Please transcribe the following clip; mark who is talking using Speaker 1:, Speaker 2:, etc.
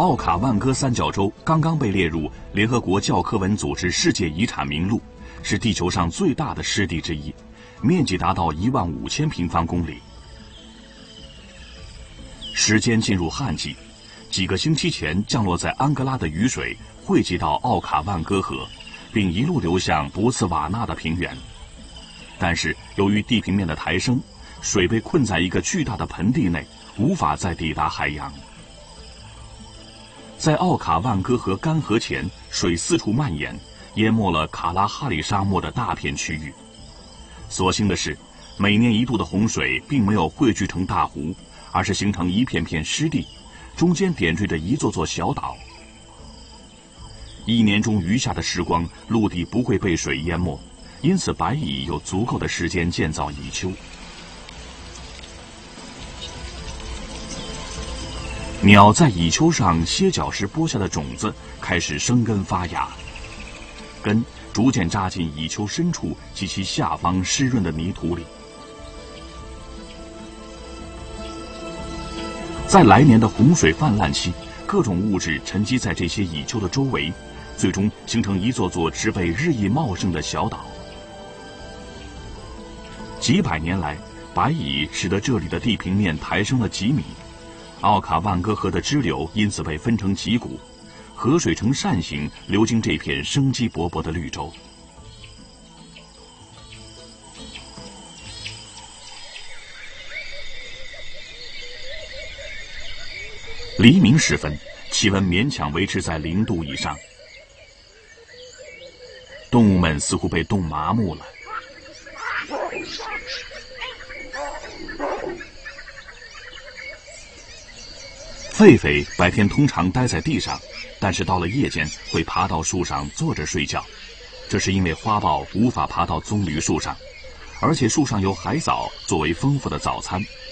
Speaker 1: 奥卡万戈三角洲刚刚被列入联合国教科文组织世界遗产名录，是地球上最大的湿地之一，面积达到15000平方公里。时间进入旱季，几个星期前降落在安哥拉的雨水汇集到奥卡万戈河，并一路流向博茨瓦纳的平原。但是由于地平面的抬升，水被困在一个巨大的盆地内，无法再抵达海洋。在奥卡万戈河干涸前，水四处蔓延，淹没了卡拉哈里沙漠的大片区域。所幸的是，每年一度的洪水并没有汇聚成大湖，而是形成一片片湿地，中间点缀着一座座小岛。一年中余下的时光，陆地不会被水淹没，因此白蚁有足够的时间建造蚁丘。鸟在蚁丘上歇脚时播下的种子开始生根发芽，根逐渐扎进蚁丘深处及其下方湿润的泥土里。在来年的洪水泛滥期，各种物质沉积在这些蚁丘的周围，最终形成一座座植被日益茂盛的小岛。几百年来，白蚁使得这里的地平面抬升了几米，奥卡万戈河的支流因此被分成几股，河水呈扇形流经这片生机勃勃的绿洲。黎明时分，气温勉强维持在0度以上，动物们似乎被冻麻木了。狒狒白天通常待在地上，但是到了夜间会爬到树上坐着睡觉，这是因为花豹无法爬到棕榈树上，而且树上有海藻作为丰富的早餐，